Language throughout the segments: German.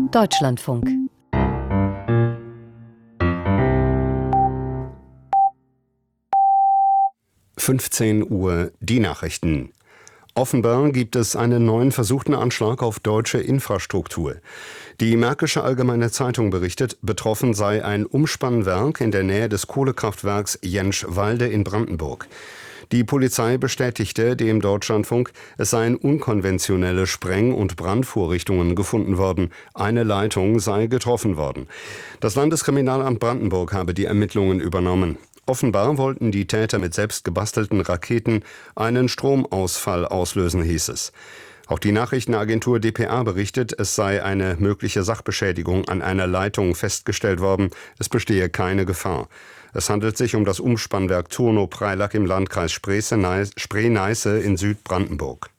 Deutschlandfunk. Uhr die Nachrichten. Offenbar gibt es einen neuen versuchten Anschlag auf deutsche Infrastruktur. Die Märkische Allgemeine Zeitung berichtet, betroffen sei ein Umspannwerk in der Nähe des Kohlekraftwerks Jentschwalde in Brandenburg. Die Polizei bestätigte dem Deutschlandfunk, es seien unkonventionelle Spreng- und Brandvorrichtungen gefunden worden. Eine Leitung sei getroffen worden. Das Landeskriminalamt Brandenburg habe die Ermittlungen übernommen. Offenbar wollten die Täter mit selbst gebastelten Raketen einen Stromausfall auslösen, hieß es. Auch die Nachrichtenagentur dpa berichtet, es sei eine mögliche Sachbeschädigung an einer Leitung festgestellt worden. Es bestehe keine Gefahr. Es handelt sich um das Umspannwerk Turnow-Preilack im Landkreis Spree-Neiße in Südbrandenburg.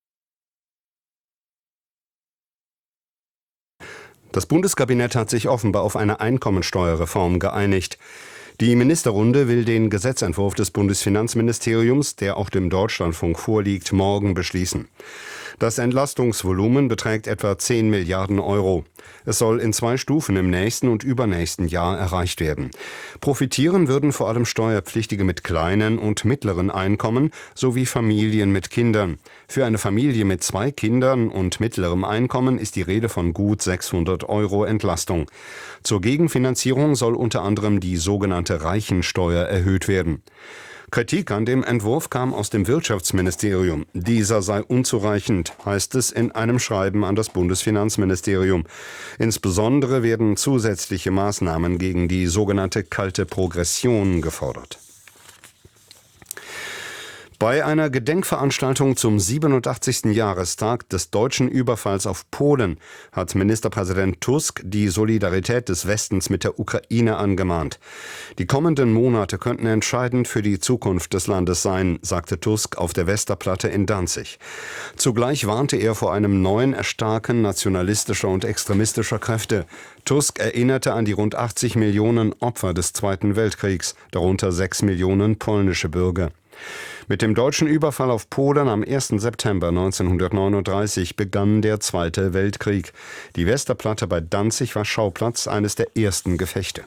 Das Bundeskabinett hat sich offenbar auf eine Einkommensteuerreform geeinigt. Die Ministerrunde will den Gesetzentwurf des Bundesfinanzministeriums, der auch dem Deutschlandfunk vorliegt, morgen beschließen. Das Entlastungsvolumen beträgt etwa 10 Milliarden Euro. Es soll in 2 Stufen im nächsten und übernächsten Jahr erreicht werden. Profitieren würden vor allem Steuerpflichtige mit kleinen und mittleren Einkommen sowie Familien mit Kindern. Für eine Familie mit 2 Kindern und mittlerem Einkommen ist die Rede von gut 600 Euro Entlastung. Zur Gegenfinanzierung soll unter anderem die sogenannte Reichensteuer erhöht werden. Kritik an dem Entwurf kam aus dem Wirtschaftsministerium. Dieser sei unzureichend, heißt es in einem Schreiben an das Bundesfinanzministerium. Insbesondere werden zusätzliche Maßnahmen gegen die sogenannte kalte Progression gefordert. Bei einer Gedenkveranstaltung zum 87. Jahrestag des deutschen Überfalls auf Polen hat Ministerpräsident Tusk die Solidarität des Westens mit der Ukraine angemahnt. Die kommenden Monate könnten entscheidend für die Zukunft des Landes sein, sagte Tusk auf der Westerplatte in Danzig. Zugleich warnte er vor einem neuen Erstarken nationalistischer und extremistischer Kräfte. Tusk erinnerte an die rund 80 Millionen Opfer des Zweiten Weltkriegs, darunter 6 Millionen polnische Bürger. Mit dem deutschen Überfall auf Polen am 1. September 1939 begann der Zweite Weltkrieg. Die Westerplatte bei Danzig war Schauplatz eines der ersten Gefechte.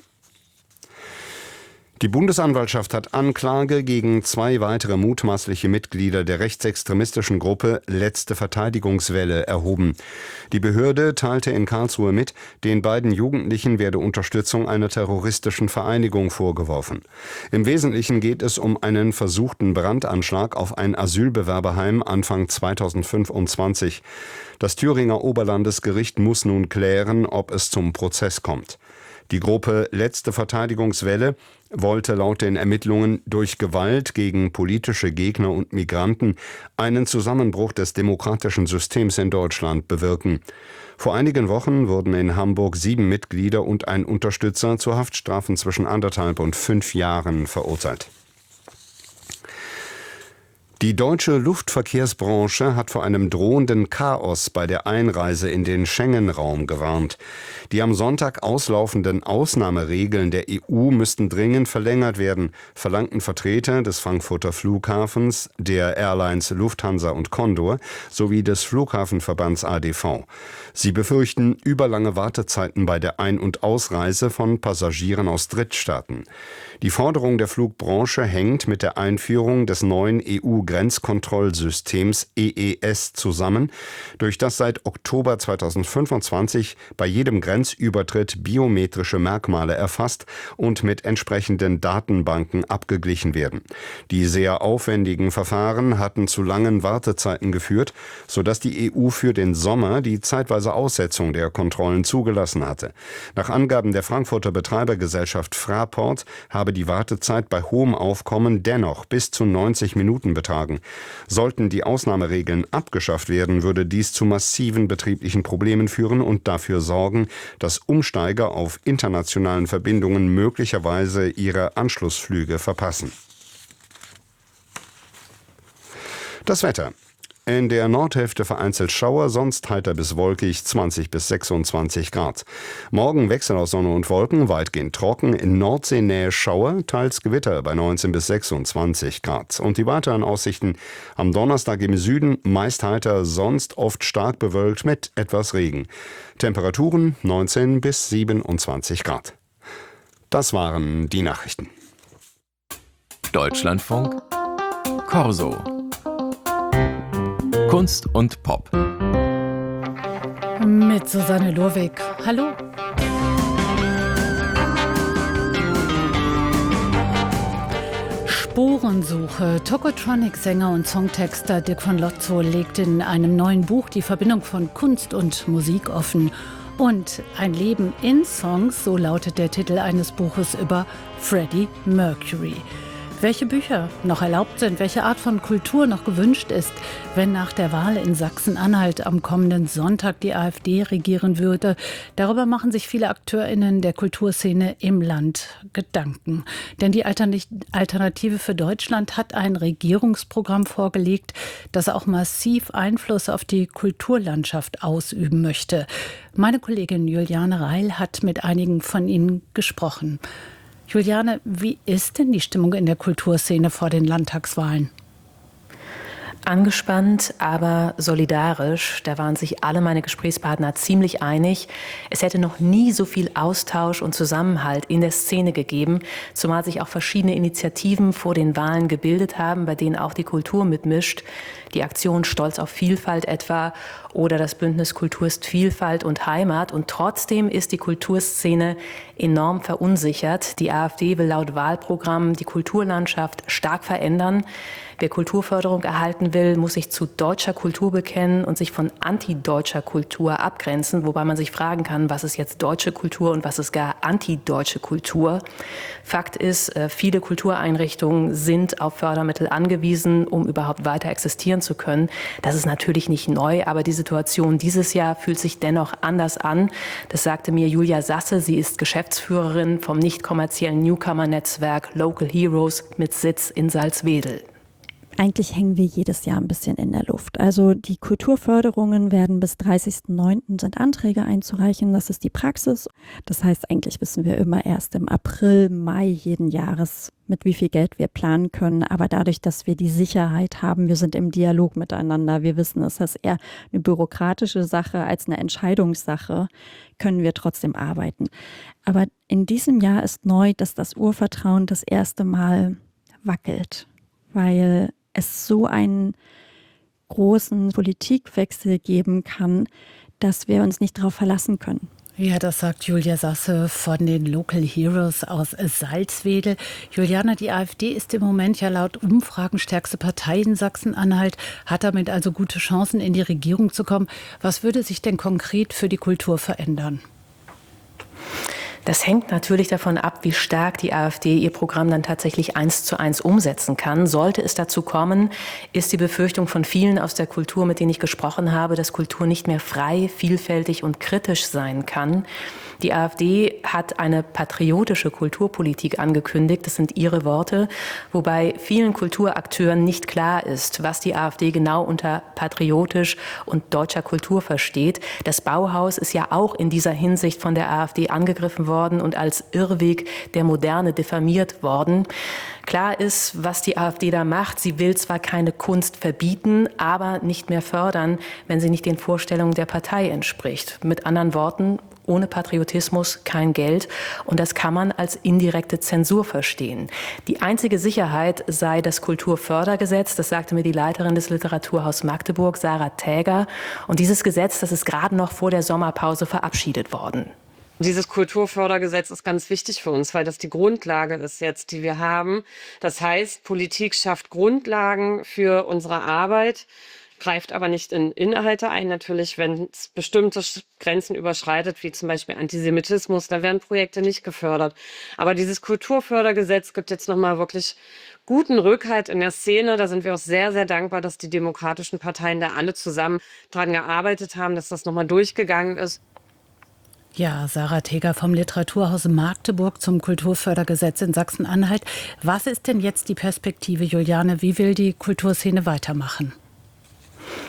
Die Bundesanwaltschaft hat Anklage gegen 2 weitere mutmaßliche Mitglieder der rechtsextremistischen Gruppe Letzte Verteidigungswelle erhoben. Die Behörde teilte in Karlsruhe mit, den beiden Jugendlichen werde Unterstützung einer terroristischen Vereinigung vorgeworfen. Im Wesentlichen geht es um einen versuchten Brandanschlag auf ein Asylbewerberheim Anfang 2025. Das Thüringer Oberlandesgericht muss nun klären, ob es zum Prozess kommt. Die Gruppe Letzte Verteidigungswelle wollte laut den Ermittlungen durch Gewalt gegen politische Gegner und Migranten einen Zusammenbruch des demokratischen Systems in Deutschland bewirken. Vor einigen Wochen wurden in Hamburg 7 Mitglieder und ein Unterstützer zu Haftstrafen zwischen 1,5 und 5 Jahren verurteilt. Die deutsche Luftverkehrsbranche hat vor einem drohenden Chaos bei der Einreise in den Schengen-Raum gewarnt. Die am Sonntag auslaufenden Ausnahmeregeln der EU müssten dringend verlängert werden, verlangten Vertreter des Frankfurter Flughafens, der Airlines Lufthansa und Condor sowie des Flughafenverbands ADV. Sie befürchten überlange Wartezeiten bei der Ein- und Ausreise von Passagieren aus Drittstaaten. Die Forderung der Flugbranche hängt mit der Einführung des neuen EU-Grenzkontrollsystems EES zusammen, durch das seit Oktober 2025 bei jedem Grenzübertritt biometrische Merkmale erfasst und mit entsprechenden Datenbanken abgeglichen werden. Die sehr aufwendigen Verfahren hatten zu langen Wartezeiten geführt, sodass die EU für den Sommer die zeitweise Aussetzung der Kontrollen zugelassen hatte. Nach Angaben der Frankfurter Betreibergesellschaft Fraport habe die Wartezeit bei hohem Aufkommen dennoch bis zu 90 Minuten betragen. Sollten die Ausnahmeregeln abgeschafft werden, würde dies zu massiven betrieblichen Problemen führen und dafür sorgen, dass Umsteiger auf internationalen Verbindungen möglicherweise ihre Anschlussflüge verpassen. Das Wetter. In der Nordhälfte vereinzelt Schauer, sonst heiter bis wolkig, 20 bis 26 Grad. Morgen Wechsel aus Sonne und Wolken, weitgehend trocken, in Nordseenähe Schauer, teils Gewitter bei 19 bis 26 Grad. Und die weiteren Aussichten: am Donnerstag im Süden meist heiter, sonst oft stark bewölkt mit etwas Regen. Temperaturen 19 bis 27 Grad. Das waren die Nachrichten. Deutschlandfunk Corso. Kunst und Pop. Mit Susanne Lurwig. Hallo. Spurensuche. Tokotronic-Sänger und Songtexter Dirk von Lotzo legt in einem neuen Buch die Verbindung von Kunst und Musik offen. Und ein Leben in Songs, so lautet der Titel eines Buches über Freddie Mercury. Welche Bücher noch erlaubt sind, welche Art von Kultur noch gewünscht ist, wenn nach der Wahl in Sachsen-Anhalt am kommenden Sonntag die AfD regieren würde. Darüber machen sich viele AkteurInnen der Kulturszene im Land Gedanken. Denn die Alternative für Deutschland hat ein Regierungsprogramm vorgelegt, das auch massiv Einfluss auf die Kulturlandschaft ausüben möchte. Meine Kollegin Juliane Reil hat mit einigen von ihnen gesprochen. Juliane, wie ist denn die Stimmung in der Kulturszene vor den Landtagswahlen? Angespannt, aber solidarisch. Da waren sich alle meine Gesprächspartner ziemlich einig. Es hätte noch nie so viel Austausch und Zusammenhalt in der Szene gegeben, zumal sich auch verschiedene Initiativen vor den Wahlen gebildet haben, bei denen auch die Kultur mitmischt. Die Aktion Stolz auf Vielfalt etwa oder das Bündnis Kultur ist Vielfalt und Heimat. Und trotzdem ist die Kulturszene enorm verunsichert. Die AfD will laut Wahlprogramm die Kulturlandschaft stark verändern. Wer Kulturförderung erhalten will, muss sich zu deutscher Kultur bekennen und sich von antideutscher Kultur abgrenzen, wobei man sich fragen kann, was ist jetzt deutsche Kultur und was ist gar antideutsche Kultur. Fakt ist, viele Kultureinrichtungen sind auf Fördermittel angewiesen, um überhaupt weiter existieren zu können. Das ist natürlich nicht neu, aber die Situation dieses Jahr fühlt sich dennoch anders an. Das sagte mir Julia Sasse. Sie ist Geschäftsführerin vom nicht kommerziellen Newcomer-Netzwerk Local Heroes mit Sitz in Salzwedel. Eigentlich hängen wir jedes Jahr ein bisschen in der Luft. Also die Kulturförderungen werden bis 30.09. sind Anträge einzureichen. Das ist die Praxis. Das heißt, eigentlich wissen wir immer erst im April, Mai jeden Jahres, mit wie viel Geld wir planen können. Aber dadurch, dass wir die Sicherheit haben, wir sind im Dialog miteinander, wir wissen, es ist eher eine bürokratische Sache als eine Entscheidungssache, können wir trotzdem arbeiten. Aber in diesem Jahr ist neu, dass das Urvertrauen das erste Mal wackelt, weil es so einen großen Politikwechsel geben kann, dass wir uns nicht darauf verlassen können. Ja, das sagt Julia Sasse von den Local Heroes aus Salzwedel. Juliane, die AfD ist im Moment ja laut Umfragen stärkste Partei in Sachsen-Anhalt, hat damit also gute Chancen, in die Regierung zu kommen. Was würde sich denn konkret für die Kultur verändern? Das hängt natürlich davon ab, wie stark die AfD ihr Programm dann tatsächlich 1:1 umsetzen kann. Sollte es dazu kommen, ist die Befürchtung von vielen aus der Kultur, mit denen ich gesprochen habe, dass Kultur nicht mehr frei, vielfältig und kritisch sein kann. Die AfD hat eine patriotische Kulturpolitik angekündigt, das sind ihre Worte, wobei vielen Kulturakteuren nicht klar ist, was die AfD genau unter patriotisch und deutscher Kultur versteht. Das Bauhaus ist ja auch in dieser Hinsicht von der AfD angegriffen worden und als Irrweg der Moderne diffamiert worden. Klar ist, was die AfD da macht. Sie will zwar keine Kunst verbieten, aber nicht mehr fördern, wenn sie nicht den Vorstellungen der Partei entspricht. Mit anderen Worten, ohne Patriotismus kein Geld. Und das kann man als indirekte Zensur verstehen. Die einzige Sicherheit sei das Kulturfördergesetz. Das sagte mir die Leiterin des Literaturhaus Magdeburg, Sarah Täger. Und dieses Gesetz, das ist gerade noch vor der Sommerpause verabschiedet worden. Dieses Kulturfördergesetz ist ganz wichtig für uns, weil das die Grundlage ist jetzt, die wir haben. Das heißt, Politik schafft Grundlagen für unsere Arbeit, greift aber nicht in Inhalte ein. Natürlich, wenn es bestimmte Grenzen überschreitet, wie zum Beispiel Antisemitismus, da werden Projekte nicht gefördert. Aber dieses Kulturfördergesetz gibt jetzt nochmal wirklich guten Rückhalt in der Szene. Da sind wir auch sehr, sehr dankbar, dass die demokratischen Parteien da alle zusammen dran gearbeitet haben, dass das nochmal durchgegangen ist. Ja, Sarah Täger vom Literaturhaus Magdeburg zum Kulturfördergesetz in Sachsen-Anhalt. Was ist denn jetzt die Perspektive, Juliane? Wie will die Kulturszene weitermachen?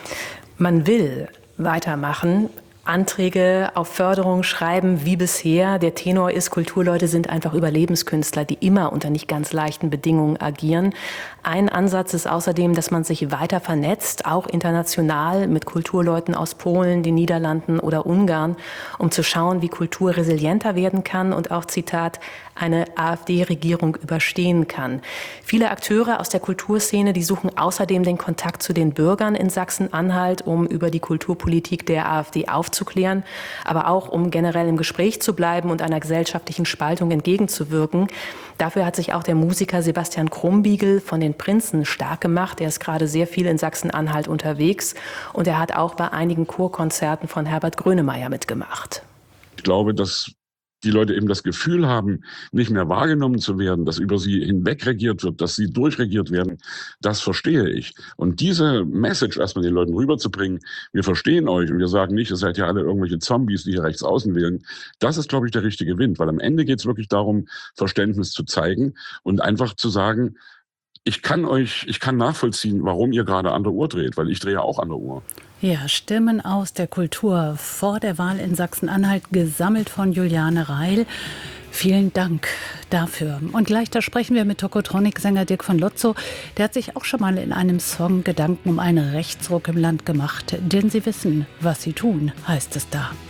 Man will weitermachen. Anträge auf Förderung schreiben wie bisher. Der Tenor ist, Kulturleute sind einfach Überlebenskünstler, die immer unter nicht ganz leichten Bedingungen agieren. Ein Ansatz ist außerdem, dass man sich weiter vernetzt, auch international mit Kulturleuten aus Polen, den Niederlanden oder Ungarn, um zu schauen, wie Kultur resilienter werden kann und auch, Zitat, eine AfD-Regierung überstehen kann. Viele Akteure aus der Kulturszene, die suchen außerdem den Kontakt zu den Bürgern in Sachsen-Anhalt, um über die Kulturpolitik der AfD aufzuklären, aber auch um generell im Gespräch zu bleiben und einer gesellschaftlichen Spaltung entgegenzuwirken. Dafür hat sich auch der Musiker Sebastian Krumbiegel von den Prinzen stark gemacht. Er ist gerade sehr viel in Sachsen-Anhalt unterwegs und er hat auch bei einigen Chorkonzerten von Herbert Grönemeyer mitgemacht. Ich glaube, dass die Leute eben das Gefühl haben, nicht mehr wahrgenommen zu werden, dass über sie hinweg regiert wird, dass sie durchregiert werden, das verstehe ich. Und diese Message erstmal den Leuten rüberzubringen, wir verstehen euch und wir sagen nicht, ihr seid ja alle irgendwelche Zombies, die hier rechts außen wählen, das ist, glaube ich, der richtige Wind, weil am Ende geht es wirklich darum, Verständnis zu zeigen und einfach zu sagen, ich kann nachvollziehen, warum ihr gerade an der Uhr dreht, weil ich drehe auch an der Uhr. Ja, Stimmen aus der Kultur vor der Wahl in Sachsen-Anhalt, gesammelt von Juliane Reil. Vielen Dank dafür. Und gleich da sprechen wir mit Tokotronic-Sänger Dirk von Lotzo. Der hat sich auch schon mal in einem Song Gedanken um einen Rechtsruck im Land gemacht. Denn sie wissen, was sie tun, heißt es da.